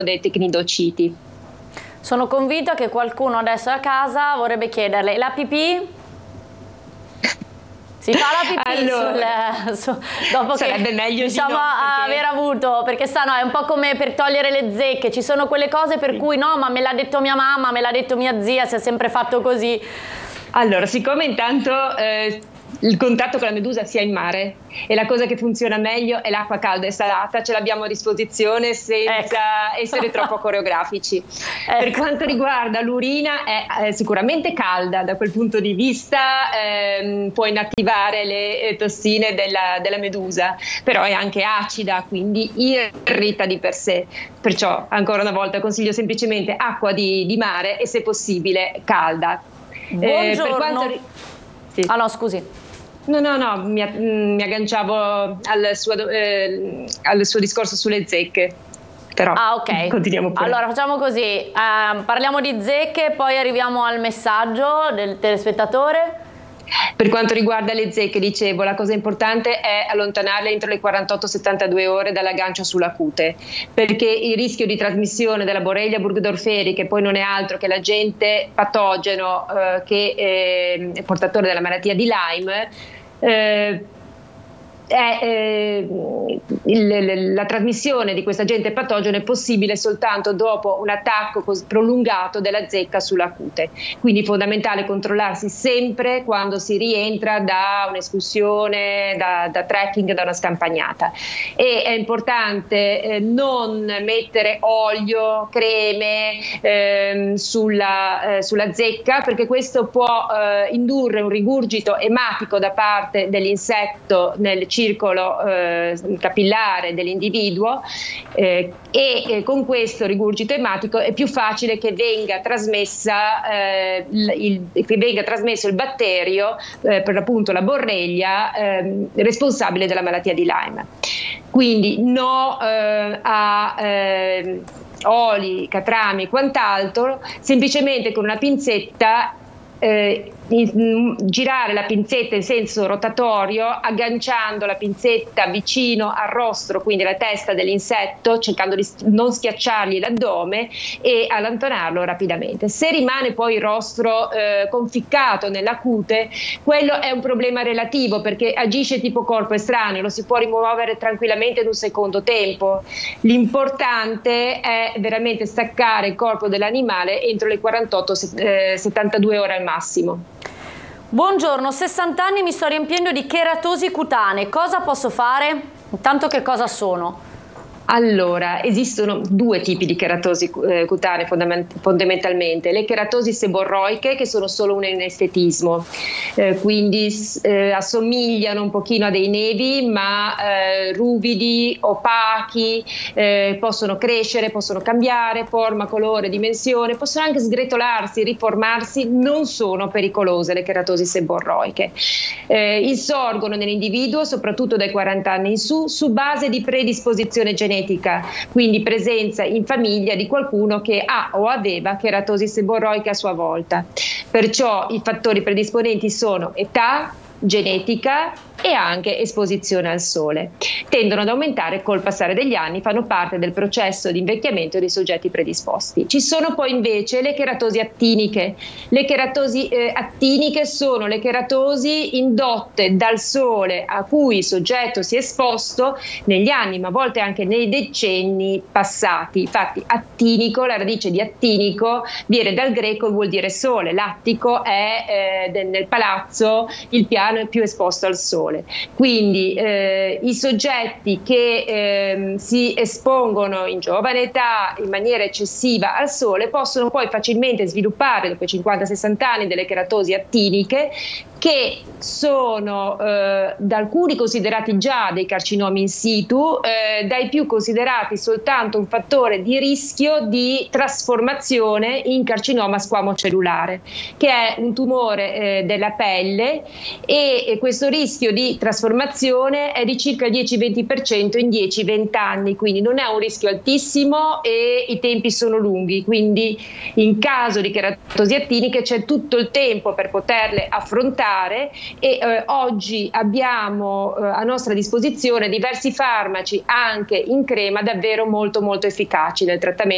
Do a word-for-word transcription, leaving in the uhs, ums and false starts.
dei tecnidociti. Sono convinta che qualcuno adesso a casa vorrebbe chiederle: la pipì? Si fa la pipì allora, sul, su, dopo sarebbe che meglio diciamo di no, perché... aver avuto, perché sa, no, è un po' come per togliere le zecche, ci sono quelle cose per cui no, ma me l'ha detto mia mamma, me l'ha detto mia zia, si è sempre fatto così. Allora, siccome intanto eh, il contatto con la medusa sia in mare e la cosa che funziona meglio è l'acqua calda e salata, ce l'abbiamo a disposizione senza ecco. essere troppo coreografici. Ecco. Per quanto riguarda l'urina è eh, sicuramente calda, da quel punto di vista ehm, può inattivare le eh, tossine della, della medusa, però è anche acida, quindi irrita di per sé. Perciò ancora una volta consiglio semplicemente acqua di, di mare e se possibile calda. Buongiorno. Eh, per quanto... sì. Ah no, scusi. No, no, no, mi, mi agganciavo al suo, eh, al suo discorso sulle zecche. Però ah, ok. Continuiamo pure. Allora facciamo così, eh, parliamo di zecche, poi arriviamo al messaggio del telespettatore. Per quanto riguarda le zecche, dicevo, la cosa importante è allontanarle entro le quarantotto settantadue ore dall'aggancio sulla cute, perché il rischio di trasmissione della Borrelia burgdorferi, che poi non è altro che l'agente patogeno eh, che eh, è portatore della malattia di Lyme, eh, È, eh, il, la trasmissione di questo agente patogeno è possibile soltanto dopo un attacco prolungato della zecca sulla cute. Quindi è fondamentale controllarsi sempre quando si rientra da un'escursione, da, da trekking, da una scampagnata. E è importante eh, non mettere olio, creme eh, sulla, eh, sulla zecca, perché questo può eh, indurre un rigurgito ematico da parte dell'insetto nel circolo eh, capillare dell'individuo eh, e eh, con questo rigurgito ematico è più facile che venga trasmessa eh, il, il, che venga trasmesso il batterio, eh, per l'appunto la borrelia eh, responsabile della malattia di Lyme. Quindi no eh, a eh, oli, catrami e quant'altro, semplicemente con una pinzetta eh, girare la pinzetta in senso rotatorio, agganciando la pinzetta vicino al rostro, quindi alla testa dell'insetto, cercando di non schiacciargli l'addome e allontanarlo rapidamente. Se rimane poi il rostro eh, conficcato nella cute, quello è un problema relativo, perché agisce tipo corpo estraneo, lo si può rimuovere tranquillamente in un secondo tempo. L'importante è veramente staccare il corpo dell'animale entro le quarantotto settantadue ore al massimo. Buongiorno, sessanta anni, mi sto riempiendo di cheratosi cutanee, cosa posso fare? Intanto che cosa sono? Allora, esistono due tipi di cheratosi eh, cutanee fondament- fondamentalmente, le cheratosi seborroiche, che sono solo un estetismo, eh, quindi eh, assomigliano un pochino a dei nevi, ma eh, ruvidi, opachi, eh, possono crescere, possono cambiare forma, colore, dimensione, possono anche sgretolarsi, riformarsi, non sono pericolose le cheratosi seborroiche. Eh, insorgono nell'individuo, soprattutto dai quaranta anni in su, su base di predisposizione genetica, quindi presenza in famiglia di qualcuno che ha o aveva cheratosi seborroica a sua volta. Perciò i fattori predisponenti sono età, genetica e anche esposizione al sole. Tendono ad aumentare col passare degli anni, fanno parte del processo di invecchiamento dei soggetti predisposti. Ci sono poi invece le cheratosi attiniche. Le cheratosi eh, attiniche sono le cheratosi indotte dal sole a cui il soggetto si è esposto negli anni, ma a volte anche nei decenni passati. Infatti attinico, la radice di attinico viene dal greco e vuol dire sole, l'attico è eh, nel palazzo il piano più esposto al sole. Quindi eh, i soggetti che eh, si espongono in giovane età in maniera eccessiva al sole possono poi facilmente sviluppare dopo i cinquanta sessanta anni delle cheratosi attiniche, che sono eh, da alcuni considerati già dei carcinomi in situ, eh, dai più considerati soltanto un fattore di rischio di trasformazione in carcinoma squamocellulare, che è un tumore eh, della pelle, e, e questo rischio di trasformazione è di circa il dieci venti per cento in dieci venti anni, quindi non è un rischio altissimo e i tempi sono lunghi, quindi in caso di cheratosi attiniche c'è tutto il tempo per poterle affrontare e eh, oggi abbiamo eh, a nostra disposizione diversi farmaci anche in crema davvero molto molto efficaci nel trattamento